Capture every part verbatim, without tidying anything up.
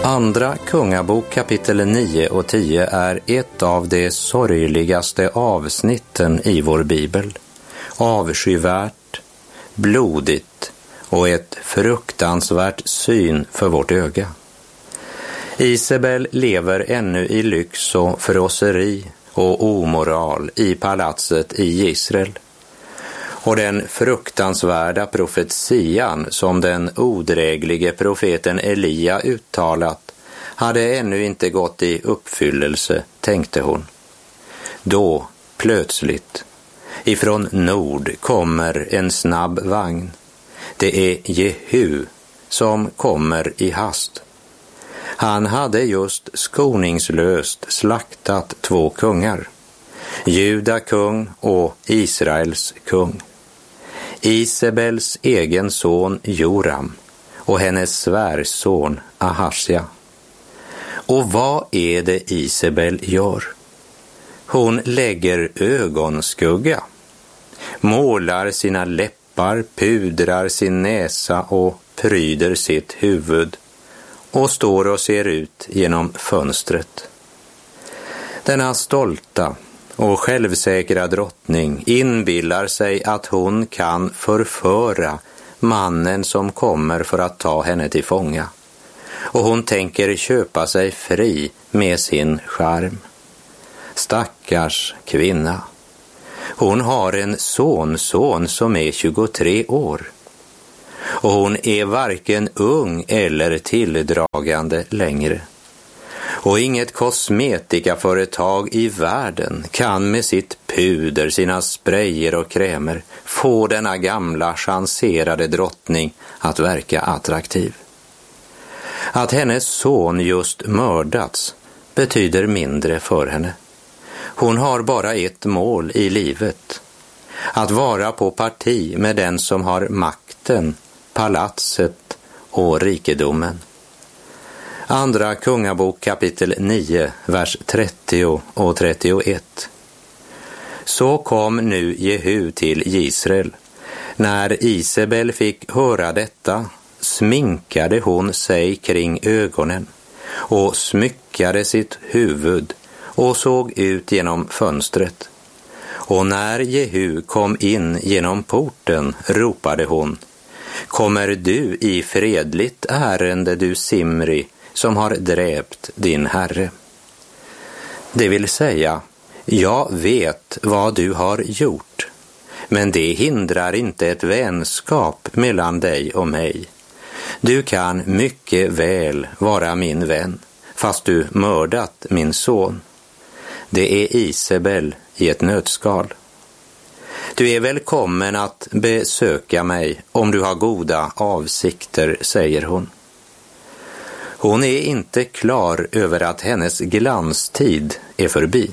Andra Kungabok kapitel nio och tio är ett av de sorgligaste avsnitten i vår bibel. Avskyvärt, blodigt och ett fruktansvärt syn för vårt öga. Isabel lever ännu i lyx och frosseri och omoral i palatset i Israel. Och den fruktansvärda profetian som den odräglige profeten Elia uttalat hade ännu inte gått i uppfyllelse, tänkte hon. Då, plötsligt, ifrån nord kommer en snabb vagn. Det är Jehu som kommer i hast. Han hade just skoningslöst slaktat två kungar, Juda kung och Israels kung. Isabels egen son Joram och hennes svärson Ahasja. Och vad är det Isabel gör? Hon lägger ögonskugga, målar sina läppar, pudrar sin näsa och pryder sitt huvud och står och ser ut genom fönstret. Denna stolta och självsäkra drottning inbillar sig att hon kan förföra mannen som kommer för att ta henne till fånga. Och hon tänker köpa sig fri med sin charm. Stackars kvinna. Hon har en sonson som är tjugotre år. Och hon är varken ung eller tilldragande längre. Och inget kosmetikaföretag i världen kan med sitt puder, sina sprayer och krämer få denna gamla chanserade drottning att verka attraktiv. Att hennes son just mördats betyder mindre för henne. Hon har bara ett mål i livet. Att vara på parti med den som har makten, palatset och rikedomen. Andra Kungabok kapitel nio, vers trettio och trettioett. Så kom nu Jehu till Israel. När Isabel fick höra detta sminkade hon sig kring ögonen och smyckade sitt huvud och såg ut genom fönstret. Och när Jehu kom in genom porten ropade hon: Kommer du i fredligt ärende, du Simri, som har dräpt din herre? Det vill säga, jag vet vad du har gjort, men det hindrar inte ett vänskap mellan dig och mig. Du kan mycket väl vara min vän, fast du mördat min son. Det är Isabel i ett nötskal. Du är välkommen att besöka mig om du har goda avsikter, säger hon. Hon är inte klar över att hennes glanstid är förbi.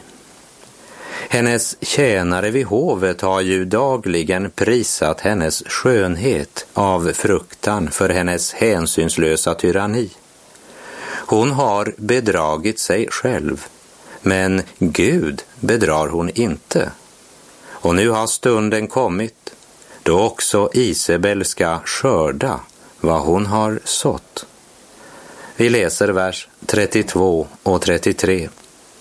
Hennes tjänare vid hovet har ju dagligen prisat hennes skönhet av fruktan för hennes hänsynslösa tyranni. Hon har bedragit sig själv, men Gud bedrar hon inte. Och nu har stunden kommit då också Isabel ska skörda vad hon har sått. Vi läser vers trettiotvå och trettiotre.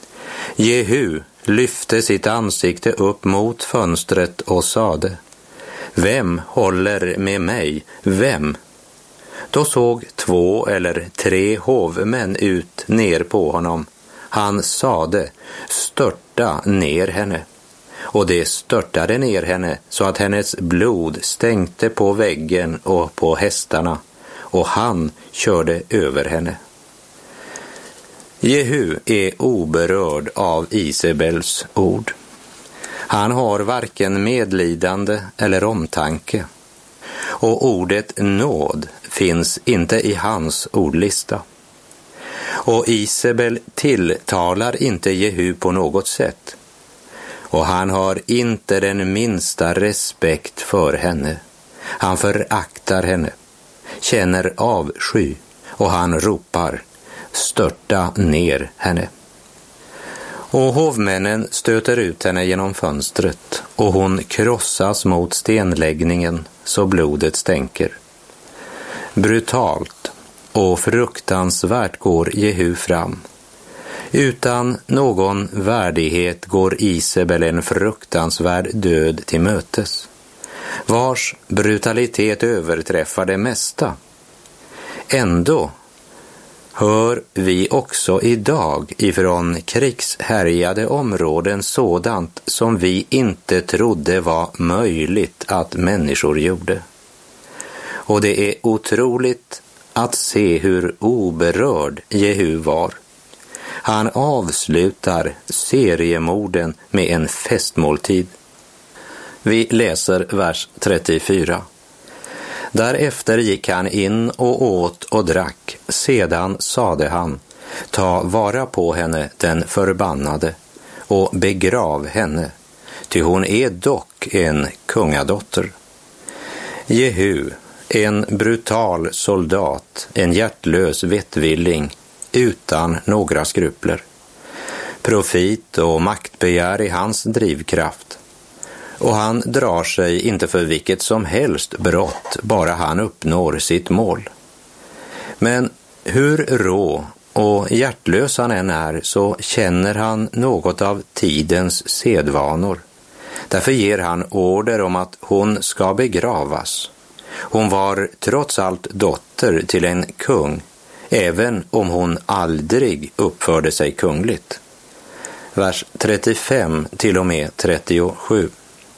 Jehu lyfte sitt ansikte upp mot fönstret och sade: Vem håller med mig? Vem? Då såg två eller tre hovmän ut ner på honom. Han sade: Störta ner henne. Och det störtade ner henne så att hennes blod stänkte på väggen och på hästarna, och han körde över henne. Jehu är oberörd av Isabels ord. Han har varken medlidande eller omtanke. Och ordet nåd finns inte i hans ordlista. Och Isabel tilltalar inte Jehu på något sätt. Och han har inte den minsta respekt för henne. Han föraktar henne, känner avsky, och han ropar: Störta ner henne. Och hovmännen stöter ut henne genom fönstret, och hon krossas mot stenläggningen så blodet stänker. Brutalt och fruktansvärt går Jehu fram. Utan någon värdighet går Isabel en fruktansvärd död till mötes, vars brutalitet överträffar det mesta. Ändå hör vi också idag ifrån krigshärjade områden sådant som vi inte trodde var möjligt att människor gjorde. Och det är otroligt att se hur oberörd Jehu var. Han avslutar seriemorden med en festmåltid. Vi läser vers trettiofyra. Därefter gick han in och åt och drack. Sedan sade han, ta vara på henne, den förbannade, och begrav henne, ty hon är dock en kungadotter. Jehu, en brutal soldat, en hjärtlös vettvilling, utan några skrupler. Profit och maktbegär i hans drivkraft. Och han drar sig inte för vilket som helst brott, bara han uppnår sitt mål. Men hur rå och hjärtlös han än är, så känner han något av tidens sedvanor. Därför ger han order om att hon ska begravas. Hon var trots allt dotter till en kung, även om hon aldrig uppförde sig kungligt. Vers trettiofem till och med trettiosju.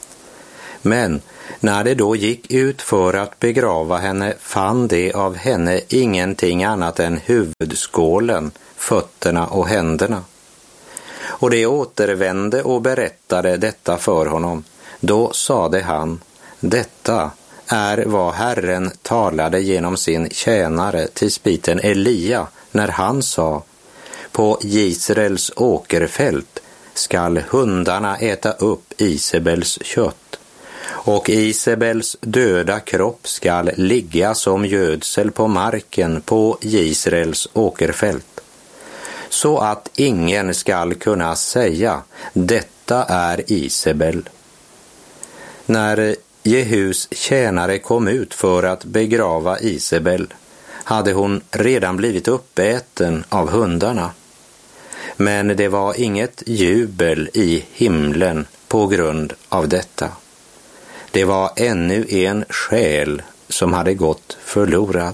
Men när det då gick ut för att begrava henne fann det av henne ingenting annat än huvudskålen, fötterna och händerna. Och det återvände och berättade detta för honom. Då sade han, detta är vad Herren talade genom sin tjänare tisbiten Elia när han sa, på Israels åkerfält skall hundarna äta upp Isabels kött, och Isabels döda kropp skall ligga som gödsel på marken på Israels åkerfält, så att ingen skall kunna säga, detta är Isabel. När Jehus tjänare kom ut för att begrava Isabel hade hon redan blivit uppäten av hundarna. Men det var inget jubel i himlen på grund av detta. Det var ännu en själ som hade gått förlorad.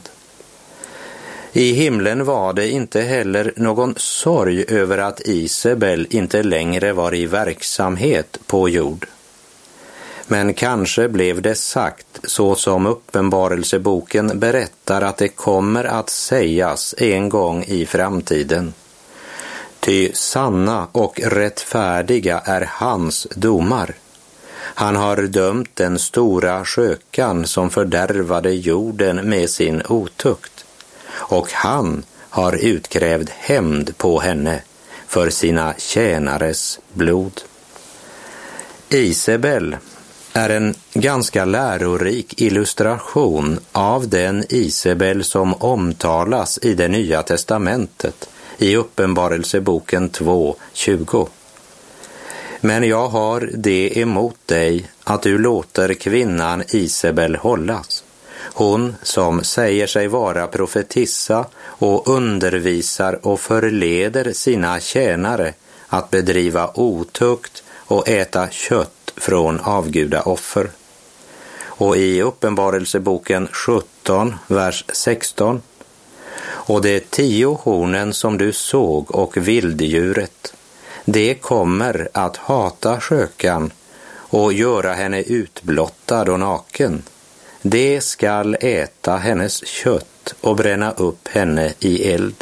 I himlen var det inte heller någon sorg över att Isabel inte längre var i verksamhet på jord. Men kanske blev det sagt, så som Uppenbarelseboken berättar, att det kommer att sägas en gång i framtiden. Ty sanna och rättfärdiga är hans domar. Han har dömt den stora skökan som fördärvade jorden med sin otukt, och han har utkrävd hämnd på henne för sina tjänares blod. Isabel är en ganska lärorik illustration av den Isabel som omtalas i det Nya testamentet i Uppenbarelseboken två tjugo. Men jag har det emot dig att du låter kvinnan Isabel hållas, hon som säger sig vara profetissa och undervisar och förleder sina tjänare att bedriva otukt och äta kött från avgudaoffer. Och i Uppenbarelseboken sjutton, vers sexton. Och de tio hornen som du såg och vilddjuret, det kommer att hata skökan och göra henne utblottad och naken. Det skall äta hennes kött och bränna upp henne i eld.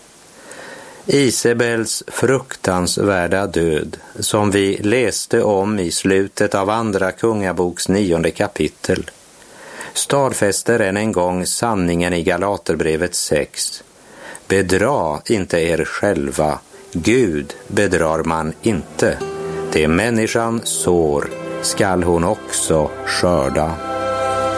Isabels fruktansvärda död, som vi läste om i slutet av andra kungaboks nionde kapitel, stadfäster än en gång sanningen i Galaterbrevet sex. Bedra inte er själva, Gud bedrar man inte. Det människan sår skall hon också skörda.